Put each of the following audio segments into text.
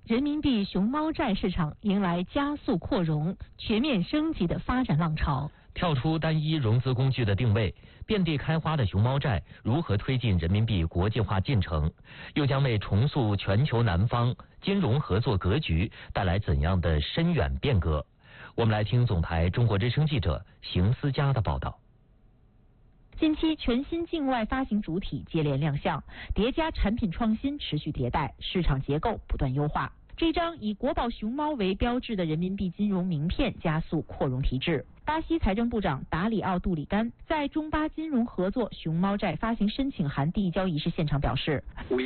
人民币熊猫债市场迎来加速扩容、全面升级的发展浪潮。 跳出单一融资工具的定位，遍地开花的熊猫债如何推进人民币国际化进程，又将为重塑全球南方金融合作格局带来怎样的深远变革？我们来听总台中国之声记者邢思佳的报道。 近期全新境外发行主体接连亮相，叠加产品创新持续迭代，市场结构不断优化。这张以国宝熊猫为标志的人民币金融名片加速扩容提质。巴西财政部长达里奥·杜里甘在中巴金融合作熊猫债发行申请函递交仪式现场表示，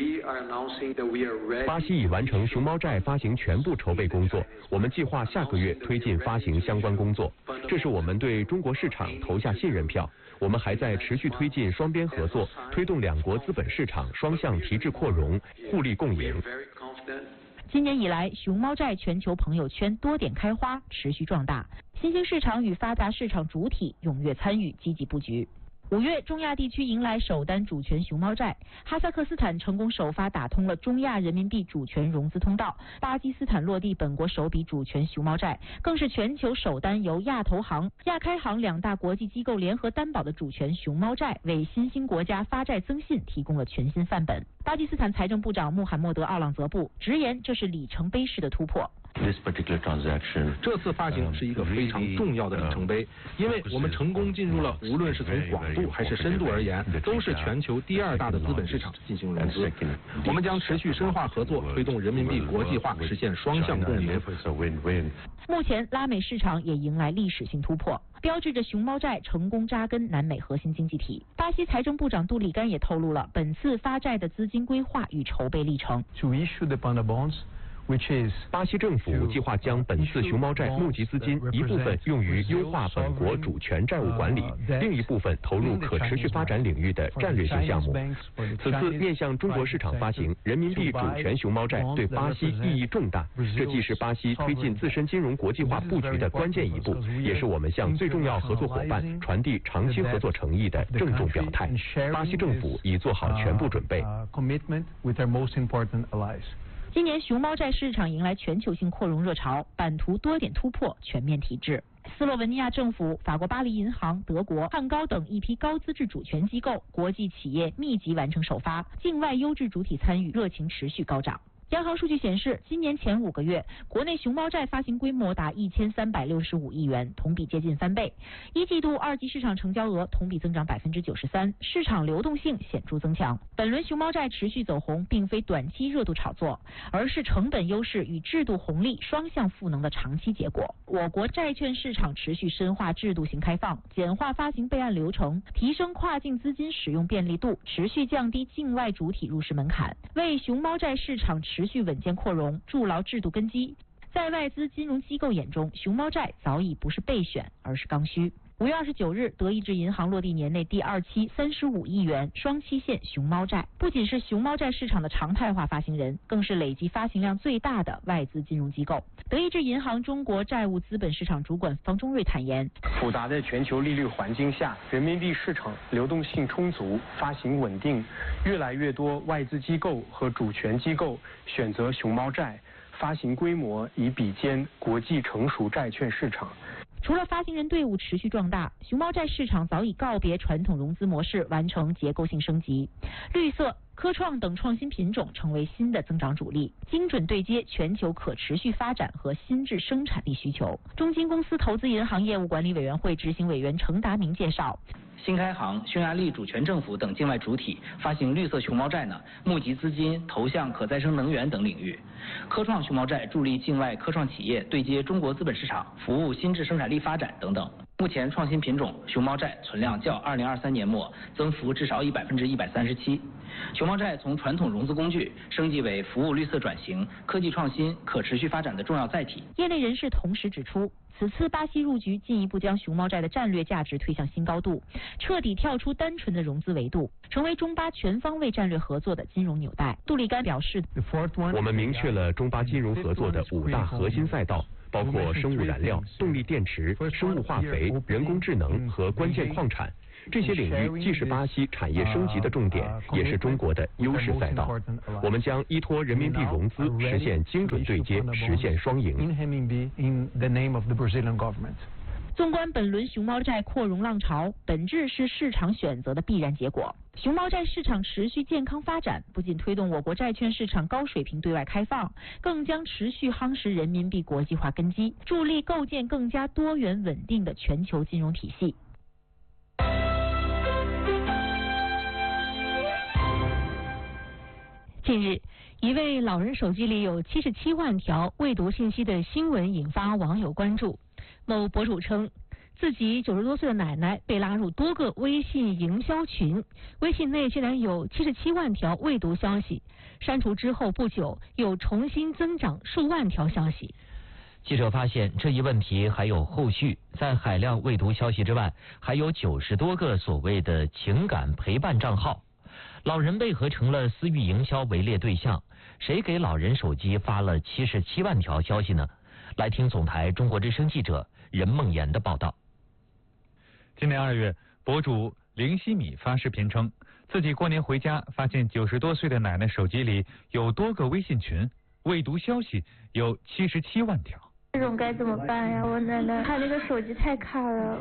巴西已完成熊猫债发行全部筹备工作，我们计划下个月推进发行相关工作，这是我们对中国市场投下信任票。我们还在持续推进双边合作，推动两国资本市场双向提质扩容，互利共赢。 今年以来，熊猫债全球朋友圈多点开花，持续壮大，新兴市场与发达市场主体踊跃参与，积极布局。5月，中亚地区迎来首单主权熊猫债，哈萨克斯坦成功首发打通了中亚人民币主权融资通道，巴基斯坦落地本国首笔主权熊猫债，更是全球首单由亚投行、亚开行两大国际机构联合担保的主权熊猫债，为新兴国家发债增信提供了全新范本。巴基斯坦财政部长穆罕默德·奥朗泽布直言，这是里程碑式的突破。 这次发行是一个非常重要的里程碑，因为我们成功进入了无论是从广度还是深度而言，都是全球第2大的资本市场进行融资。我们将持续深化合作，推动人民币国际化，实现双向共赢。 目前，拉美市场也迎来历史性突破，标志着熊猫债成功扎根南美核心经济体。巴西财政部长杜里甘也透露了本次发债的资金规划与筹备历程。 巴西政府计划将本次熊猫债募集资金一部分用于优化本国主权债务管理，另一部分投入可持续发展领域的战略性项目。此次面向中国市场发行人民币主权熊猫债对巴西意义重大，这既是巴西推进自身金融国际化布局的关键一步，也是我们向最重要合作伙伴传递长期合作诚意的郑重表态。巴西政府已做好全部准备。 今年熊猫债市场迎来全球性扩容热潮，版图多点突破，全面提质。斯洛文尼亚政府、法国巴黎银行、德国汉高等一批高资质主权机构、国际企业密集完成首发，境外优质主体参与热情持续高涨。央行数据显示，今年前5个月，国内熊猫债发行规模达1365亿元，同比接近翻倍。一季度二级市场成交额同比增长93%，市场流动性显著增强。本轮熊猫债持续走红，并非短期热度炒作，而是成本优势与制度红利双向赋能的长期结果。我国债券市场持续深化制度性开放，简化发行备案流程，提升跨境资金使用便利度，持续降低境外主体入市门槛，为熊猫债市场持续稳健扩容筑牢制度根基。在外资金融机构眼中，熊猫债早已不是备选，而是刚需。5月29日，德意志银行落地年内第2期35亿元双期限熊猫债，不仅是熊猫债市场的常态化发行人，更是累计发行量最大的外资金融机构。德意志银行中国债务资本市场主管方中瑞坦言， 复杂的全球利率环境下，人民币市场流动性充足，发行稳定，越来越多外资机构和主权机构选择熊猫债，发行规模已比肩国际成熟债券市场。 除了发行人队伍持续壮大，熊猫债市场早已告别传统融资模式，完成结构性升级。绿色、科创等创新品种成为新的增长主力，精准对接全球可持续发展和新质生产力需求。中金公司投资银行业务管理委员会执行委员程达明介绍， 新开行、匈牙利主权政府等境外主体发行绿色熊猫债呢，募集资金投向可再生能源等领域。科创熊猫债助力境外科创企业对接中国资本市场，服务新质生产力发展等等。目前创新品种熊猫债存量较2023年末增幅至少以137%。熊猫债从传统融资工具升级为服务绿色转型、科技创新、可持续发展的重要载体。 业内人士同时指出，此次巴西入局进一步将熊猫债的战略价值推向新高度，彻底跳出单纯的融资维度，成为中巴全方位战略合作的金融纽带。杜里甘表示， 我们明确了中巴金融合作的5大核心赛道，包括生物燃料、动力电池、生物化肥、人工智能和关键矿产。 这些领域既是巴西产业升级的重点，也是中国的优势赛道。我们将依托人民币融资，实现精准对接，实现双赢。 纵观本轮熊猫债扩容浪潮，本质是市场选择的必然结果。熊猫债市场持续健康发展，不仅推动我国债券市场高水平对外开放，更将持续夯实人民币国际化根基，助力构建更加多元稳定的全球金融体系。近日，一位老人手机里有77万条未读信息的新闻引发网友关注。某博主称，自己90多岁的奶奶被拉入多个微信营销群，微信内竟然有77万条未读消息，删除之后不久又重新增长数万条消息。 记者发现这一问题还有后续，在海量未读消息之外，还有90多个所谓的情感陪伴账号，老人为何成了私域营销围猎对象？谁给老人手机发了77万条消息呢？来听总台中国之声记者任梦妍的报道。 今年2月，博主林希米发视频称，自己过年回家发现90多岁的奶奶手机里有多个微信群，未读消息有77万条。 这种该怎么办呀？我奶奶她那个手机太卡了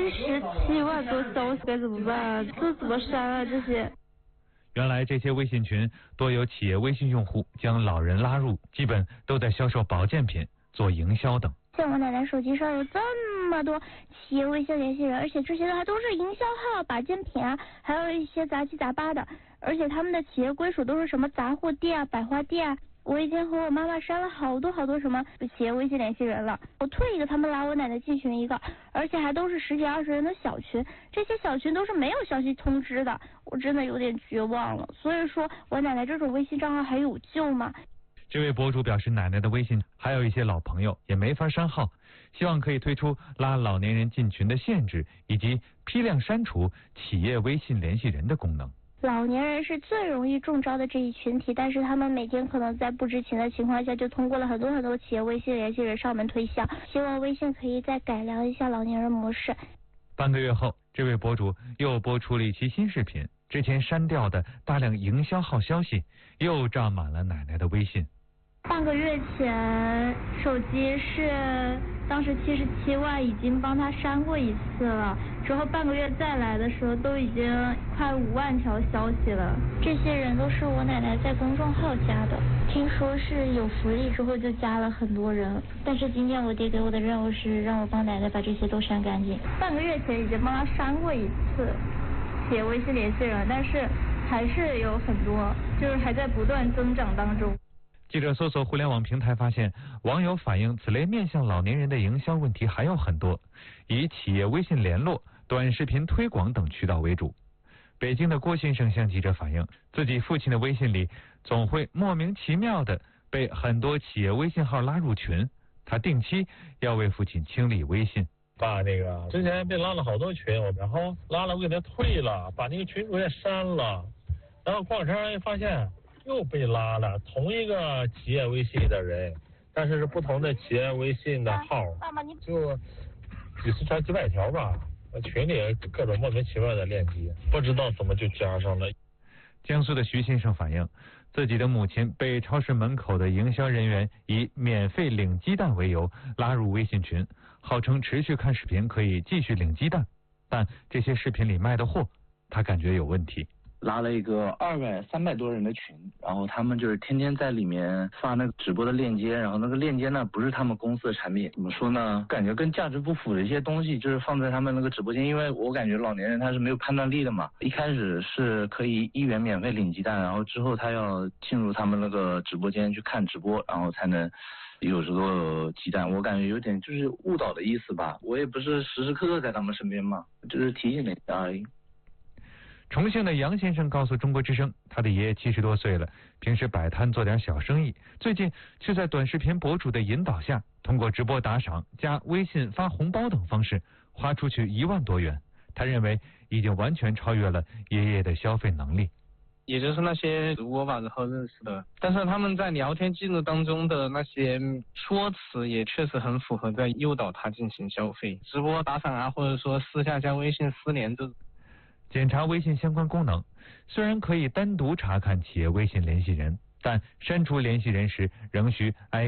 ，77万多消息该怎么办啊？这怎么删啊？这些。 原来这些微信群多有企业微信用户将老人拉入，基本都在销售保健品、做营销等。 像我奶奶手机上有这么多企业微信联系人，而且这些还都是营销号、保健品啊，还有一些杂七杂八的，而且他们的企业归属都是什么杂货店啊、百货店啊。我已经和我妈妈删了好多什么企业微信联系人了，我退一个他们拉我奶奶进群一个，而且还都是10几20人的小群，这些小群都是没有消息通知的，我真的有点绝望了。所以说我奶奶这种微信账号还有救吗？ 这位博主表示，奶奶的微信还有一些老朋友也没法删号，希望可以推出拉老年人进群的限制，以及批量删除企业微信联系人的功能。 老年人是最容易中招的这一群体，但是他们每天可能在不知情的情况下就通过了很多企业微信联系人上门推销，希望微信可以再改良一下老年人模式。 半个月后，这位博主又播出了一期新视频，之前删掉的大量营销号消息又占满了奶奶的微信。 半个月前，手机是当时77万，已经帮他删过一次了。之后半个月再来的时候，都已经快5万条消息了。这些人都是我奶奶在公众号加的，听说是有福利之后就加了很多人。但是今天我爹给我的任务是让我帮奶奶把这些都删干净。半个月前已经帮他删过一次企业微信联系人，但是还是有很多，就是还在不断增长当中。 记者搜索互联网平台发现，网友反映此类面向老年人的营销问题还有很多，以企业微信联络、短视频推广等渠道为主。北京的郭先生向记者反映，自己父亲的微信里总会莫名其妙的被很多企业微信号拉入群，他定期要为父亲清理微信。 爸，那个之前被拉了好多群，然后拉了我给他退了，把那个群主也删了，然后过两天发现又被拉了，同一个企业微信的人，但是是不同的企业微信的号，就几十条几百条吧，群里各种莫名其妙的链接，不知道怎么就加上了。 江苏的徐先生反映，自己的母亲被超市门口的营销人员以免费领鸡蛋为由拉入微信群，号称持续看视频可以继续领鸡蛋，但这些视频里卖的货，他感觉有问题。 拉了一个200、300多人的群，然后他们就是天天在里面发那个直播的链接，然后那个链接呢不是他们公司的产品，怎么说呢？感觉跟价值不符的一些东西，就是放在他们那个直播间，因为我感觉老年人他是没有判断力的嘛。一开始是可以1元免费领鸡蛋，然后之后他要进入他们那个直播间去看直播，然后才能有这个鸡蛋。我感觉有点就是误导的意思吧。我也不是时时刻刻在他们身边嘛，就是提醒了一下而已。 重庆的杨先生告诉中国之声，他的爷爷70多岁了，平时摆摊做点小生意，最近却在短视频博主的引导下，通过直播打赏、加微信发红包等方式，花出去1万多元。他认为已经完全超越了爷爷的消费能力。 也就是那些直播吧，然后认识的，但是他们在聊天记录当中的那些说辞也确实很符合在诱导他进行消费，直播打赏啊，或者说私下加微信私联这种。 检查微信相关功能，虽然可以单独查看企业微信联系人，但删除联系人时仍需挨